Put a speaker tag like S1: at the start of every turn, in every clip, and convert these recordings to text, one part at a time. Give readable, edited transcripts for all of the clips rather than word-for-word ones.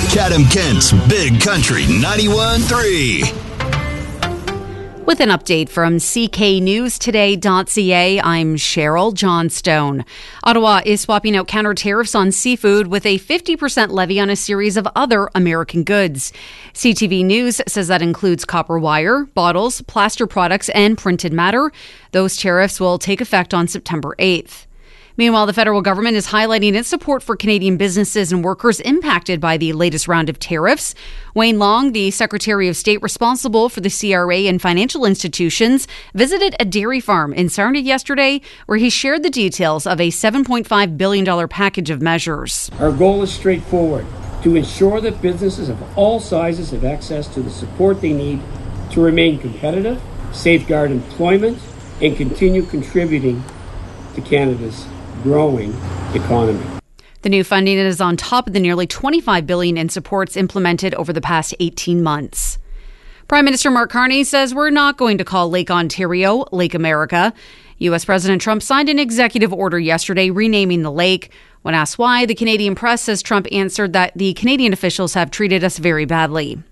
S1: Chatham-Kent's Big Country 91.3.
S2: With an update from cknewstoday.ca, I'm Cheryl Johnstone. Ottawa is swapping out counter tariffs on seafood with a 50% levy on a series of other American goods. CTV News says that includes copper wire, bottles, plaster products, and printed matter. Those tariffs will take effect on September 8th. Meanwhile, the federal government is highlighting its support for Canadian businesses and workers impacted by the latest round of tariffs. Wayne Long, the Secretary of State responsible for the CRA and financial institutions, visited a dairy farm in Sarnia yesterday where he shared the details of a $7.5 billion package of measures.
S3: Our goal is straightforward: to ensure that businesses of all sizes have access to the support they need to remain competitive, safeguard employment, and continue contributing to Canada's growing economy.
S2: The new funding is on top of the nearly $25 billion in supports implemented over the past 18 months. Prime Minister Mark Carney says we're not going to call Lake Ontario Lake America. U.S. President Trump signed an executive order yesterday renaming the lake. When asked why, the Canadian press says Trump answered that the Canadian officials have treated us very badly.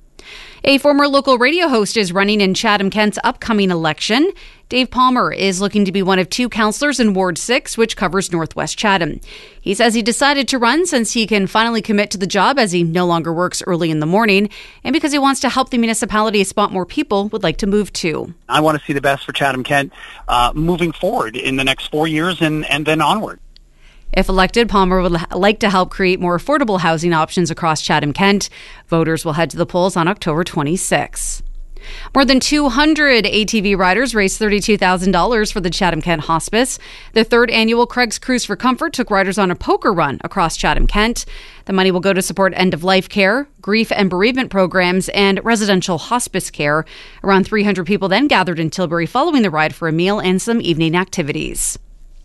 S2: A former local radio host is running in Chatham-Kent's upcoming election. Dave Palmer is looking to be one of two councillors in Ward 6, which covers Northwest Chatham. He says he decided to run since he can finally commit to the job as he no longer works early in the morning and because he wants to help the municipality a spot more people would like to move to.
S4: I want to see the best for Chatham-Kent moving forward in the next 4 years and then onward.
S2: If elected, Palmer would like to help create more affordable housing options across Chatham-Kent. Voters will head to the polls on October 26. More than 200 ATV riders raised $32,000 for the Chatham-Kent Hospice. The third annual Craig's Cruise for Comfort took riders on a poker run across Chatham-Kent. The money will go to support end-of-life care, grief and bereavement programs, and residential hospice care. Around 300 people then gathered in Tilbury following the ride for a meal and some evening activities.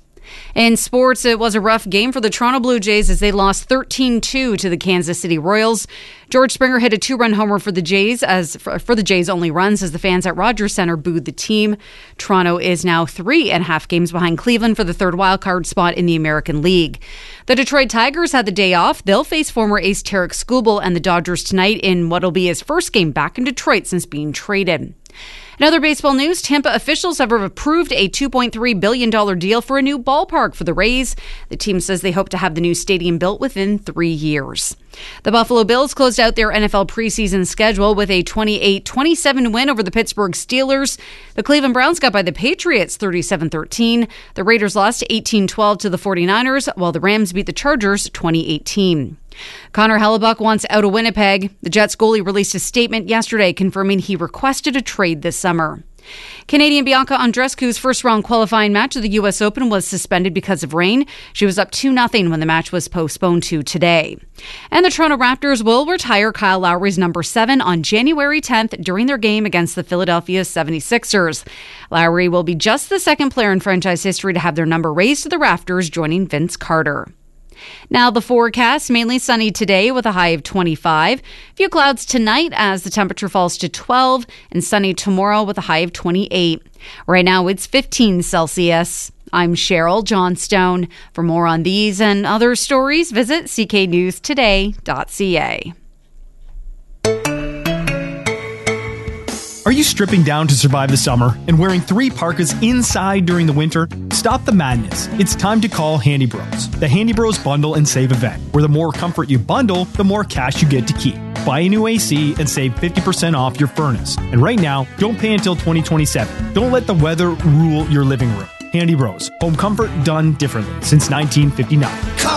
S2: In sports, it was a rough game for the Toronto Blue Jays as they lost 13-2 to the Kansas City Royals. George Springer hit a two-run homer for the Jays for the Jays' only runs as the fans at Rogers Centre booed the team. Toronto is now 3.5 games behind Cleveland for the third wildcard spot in the American League. The Detroit Tigers had the day off. They'll face former ace Tarek Skubal and the Dodgers tonight in what'll be his first game back in Detroit since being traded. In other baseball news, Tampa officials have approved a $2.3 billion deal for a new ballpark for the Rays. The team says they hope to have the new stadium built within 3 years. The Buffalo Bills closed out their NFL preseason schedule with a 28-27 win over the Pittsburgh Steelers. The Cleveland Browns got by the Patriots 37-13. The Raiders lost 18-12 to the 49ers, while the Rams beat the Chargers 20-18. Connor Hellebuck wants out of Winnipeg. The Jets goalie released a statement yesterday confirming he requested a trade this summer. Canadian Bianca Andreescu's first-round qualifying match of the U.S. Open was suspended because of rain. She was up 2-0 when the match was postponed to today. And the Toronto Raptors will retire Kyle Lowry's number 7 on January 10th during their game against the Philadelphia 76ers. Lowry will be just the second player in franchise history to have their number raised to the rafters, joining Vince Carter. Now the forecast, mainly sunny today with a high of 25. Few clouds tonight as the temperature falls to 12 and sunny tomorrow with a high of 28. Right now it's 15 Celsius. I'm Cheryl Johnstone. For more on these and other stories, visit cknewstoday.ca.
S5: Are you stripping down to survive the summer and wearing 3 parkas inside during the winter? Stop the madness. It's time to call Handy Bros. The Handy Bros Bundle and Save event, where the more comfort you bundle, the more cash you get to keep. Buy a new AC and save 50% off your furnace. And right now, don't pay until 2027. Don't let the weather rule your living room. Handy Bros. Home comfort done differently since 1959.